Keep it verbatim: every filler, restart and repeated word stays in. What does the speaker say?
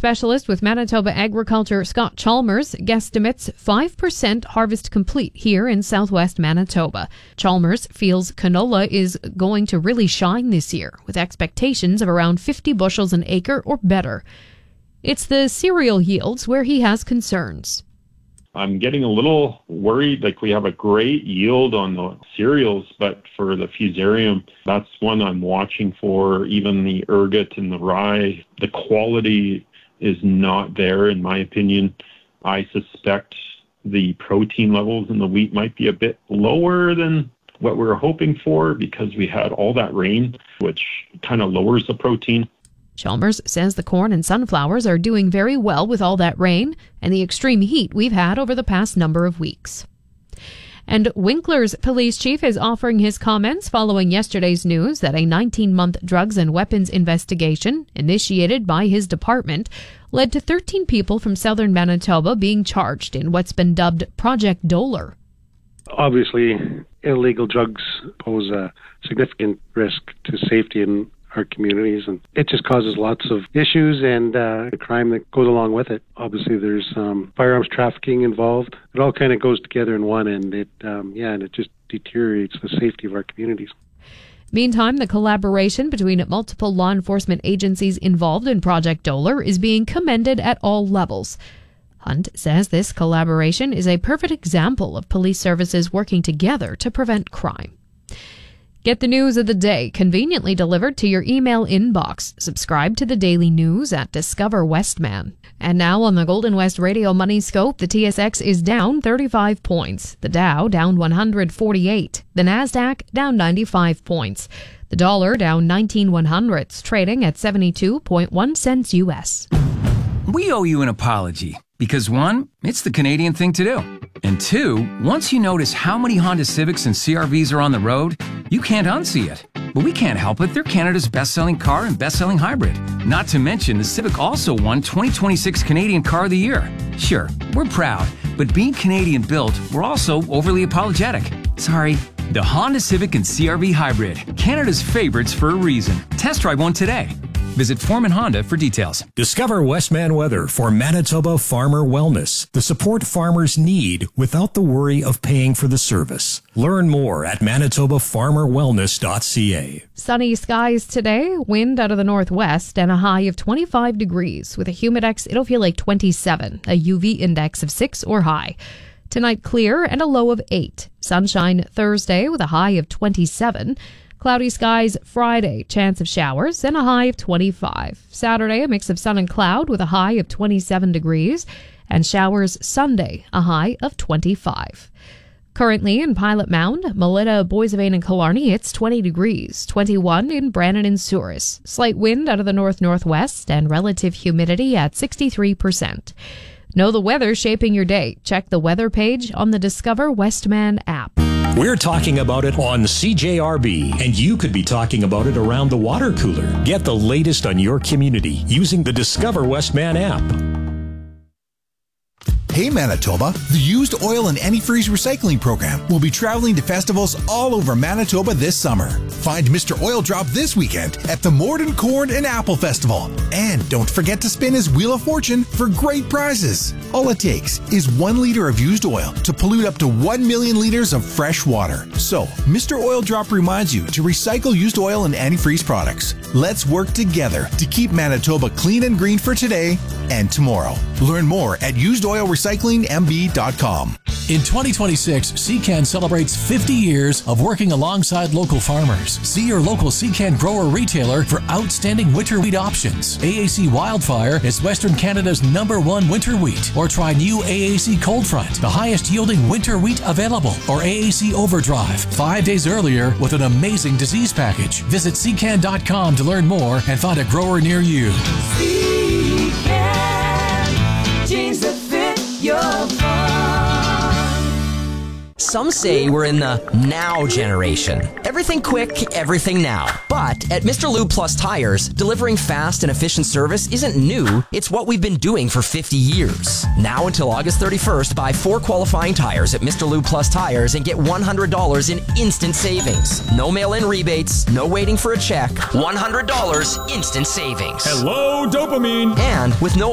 specialist with Manitoba Agriculture, Scott Chalmers, guesstimates five percent harvest complete here in southwest Manitoba. Chalmers feels canola is going to really shine this year, with expectations of around fifty bushels an acre or better. It's the cereal yields where he has concerns. I'm getting a little worried. Like, we have a great yield on the cereals, but for the fusarium, that's one I'm watching for. Even the ergot and the rye, the quality is not there, in my opinion. I suspect the protein levels in the wheat might be a bit lower than what we were hoping for because we had all that rain, which kind of lowers the protein. Chalmers says the corn and sunflowers are doing very well with all that rain and the extreme heat we've had over the past number of weeks. And Winkler's police chief is offering his comments following yesterday's news that a nineteen-month drugs and weapons investigation initiated by his department led to thirteen people from southern Manitoba being charged in what's been dubbed Project Doler. Obviously, illegal drugs pose a significant risk to safety in our communities, and it just causes lots of issues and uh, the crime that goes along with it. Obviously, there's um, firearms trafficking involved. It all kind of goes together in one, and it, um, yeah, and it just deteriorates the safety of our communities. Meantime, the collaboration between multiple law enforcement agencies involved in Project Doler is being commended at all levels. Hunt says this collaboration is a perfect example of police services working together to prevent crime. Get the news of the day conveniently delivered to your email inbox. Subscribe to the daily news at Discover Westman. And now on the Golden West Radio Money Scope, the T S X is down thirty-five points. The Dow down one hundred forty-eight. The Nasdaq down ninety-five points. The dollar down nineteen one hundredths, trading at seventy-two point one cents U S. We owe you an apology. Because one, it's the Canadian thing to do. And two, once you notice how many Honda Civics and C R Vs are on the road, you can't unsee it. But we can't help it. They're Canada's best-selling car and best-selling hybrid. Not to mention, the Civic also won twenty twenty-six Canadian Car of the Year. Sure, we're proud, but being Canadian-built, we're also overly apologetic. Sorry. The Honda Civic and C R V Hybrid, Canada's favorites for a reason. Test drive one today. Visit Foreman Honda for details. Discover Westman Weather for Manitoba Farmer Wellness, the support farmers need without the worry of paying for the service. Learn more at manitoba farmer wellness dot c a. Sunny skies today, wind out of the northwest, and a high of twenty-five degrees. With a humidex, it'll feel like twenty-seven, a U V index of six or high. Tonight, clear and a low of eight. Sunshine Thursday with a high of twenty-seven. Cloudy skies Friday, chance of showers, and a high of twenty-five. Saturday, a mix of sun and cloud with a high of twenty-seven degrees, and showers Sunday, a high of twenty-five. Currently in Pilot Mound, Melita, Boissevain, and Killarney, it's twenty degrees, twenty-one in Brandon and Souris. Slight wind out of the north-northwest, and relative humidity at sixty-three percent. Know the weather shaping your day. Check the weather page on the Discover Westman app. We're talking about it on C J R B, and you could be talking about it around the water cooler. Get the latest on your community using the Discover Westman app. Hey Manitoba, the Used Oil and Antifreeze Recycling Program will be traveling to festivals all over Manitoba this summer. Find Mister Oil Drop this weekend at the Morden Corn and Apple Festival. And don't forget to spin his Wheel of Fortune for great prizes. All it takes is one liter of used oil to pollute up to one million liters of fresh water. So, Mister Oil Drop reminds you to recycle used oil and antifreeze products. Let's work together to keep Manitoba clean and green for today and tomorrow. Learn more at used oil recycling m b dot com. In twenty twenty-six, C C A N celebrates fifty years of working alongside local farmers. See your local C C A N grower retailer for outstanding winter wheat options. A A C Wildfire is Western Canada's number one winter wheat. Or try new A A C Cold Front, the highest yielding winter wheat available. Or A A C Overdrive, five days earlier with an amazing disease package. Visit C C A N dot com to learn more and find a grower near you. C C A N, jeans that fit your farm. Some say we're in the now generation. Everything quick, everything now. But at Mister Lube Plus Tires, delivering fast and efficient service isn't new. It's what we've been doing for fifty years. Now until August thirty-first, buy four qualifying tires at Mister Lube Plus Tires and get one hundred dollars in instant savings. No mail-in rebates, no waiting for a check. one hundred dollars instant savings. Hello, dopamine! And with no